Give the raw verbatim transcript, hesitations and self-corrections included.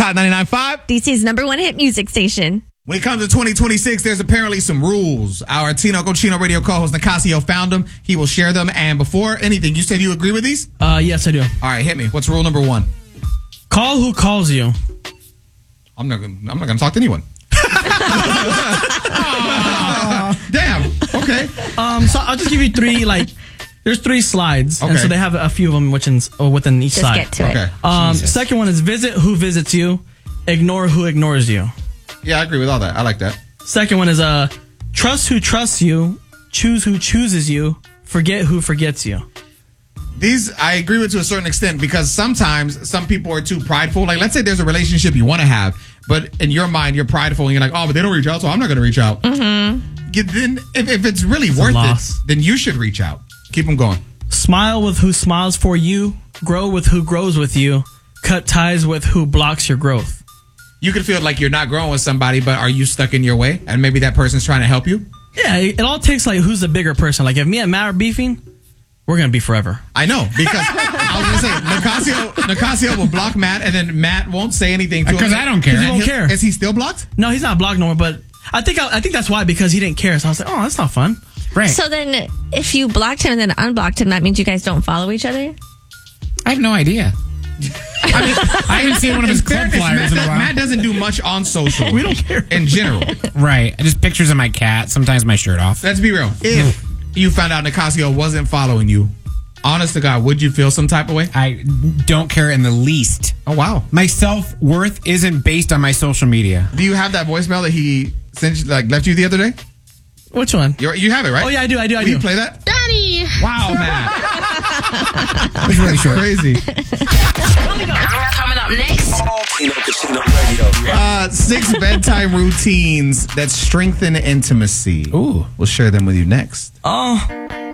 Hot ninety-nine point five. D C's number one hit music station. When it comes to twenty twenty-six, there's apparently some rules. Our Tino Cochino radio co-host Nicasio found them. He will share them. And before anything, you said you agree with these? Uh, yes, I do. All right, hit me. What's rule number one? Call who calls you. I'm not gonna, I'm not going to talk to anyone. Damn. Okay. Um, so I'll just give you three, like, there's three slides. Okay. And so they have a few of them within, or within each Just side. get to Okay. it. Um, Jesus. second one is visit who visits you. Ignore who ignores you. Yeah, I agree with all that. I like that. Second one is uh, trust who trusts you. Choose who chooses you. Forget who forgets you. These I agree with to a certain extent because sometimes some people are too prideful. Like, let's say there's a relationship you want to have, but in your mind you're prideful and you're like, oh, but they don't reach out, so I'm not going to reach out. Mm-hmm. Then if, if it's really It's a worth loss. it, then you should reach out. Keep them going. Smile with who smiles for you. Grow with who grows with you. Cut ties with who blocks your growth. You could feel like you're not growing with somebody, but are you stuck in your way? And maybe that person's trying to help you? Yeah, it, it all takes like who's the bigger person. Like if me and Matt are beefing, we're gonna be forever. I know, because I was gonna say Nicasio, Nicasio will block Matt, and then Matt won't say anything to him Because I don't care. 'Cause he won't He'll- care. Is he still blocked? No, he's not blocked no more. But I think I, I think that's why, because he didn't care. So I was like, oh, that's not fun. Right. So then, if you blocked him and then unblocked him, that means you guys don't follow each other? I have no idea. I mean, I haven't seen one of his club Fairness, flyers Matt, in a while. Matt doesn't do much on social. We don't care. In general. Right. Just pictures of my cat. Sometimes my shirt off. Let's be real. If you found out Nicasio wasn't following you, honest to God, would you feel some type of way? I don't care in the least. Oh, wow. My self-worth isn't based on my social media. Do you have that voicemail that he sent you, like left you the other day? Which one? You're, you have it, right? Oh yeah, I do. I do. I Will do. you play that? Daddy! Wow, Matt. It's really short. Crazy. Coming up next. Tino Casino Radio. Uh, six bedtime routines that strengthen intimacy. Ooh. We'll share them with you next. Oh.